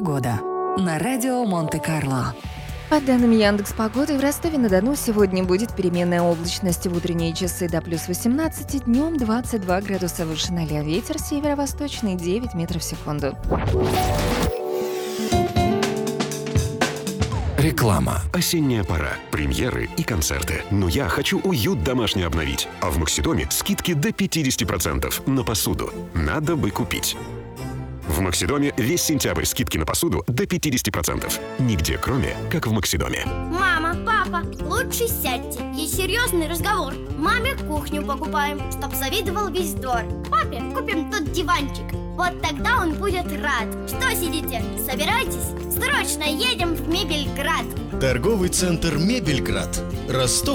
Погода на радио Монте-Карло. По данным Яндекс.Погоды, в Ростове-на-Дону сегодня будет переменная облачность. В утренние часы до плюс 18, днем 22 градуса выше 0, ветер северо-восточный 9 метров в секунду. Реклама. Осенняя пора. Премьеры и концерты. Но я хочу уют домашний обновить. А в Максидоме скидки до 50% на посуду. Надо бы купить. В Максидоме весь сентябрь скидки на посуду до 50%. Нигде кроме, как в Максидоме. Мама, папа, лучше сядьте. Есть серьезный разговор. Маме кухню покупаем, чтоб завидовал весь двор. Папе купим тот диванчик. Вот тогда он будет рад. Что сидите? Собирайтесь. Срочно едем в Мебельград. Торговый центр «Мебельград». Ростов.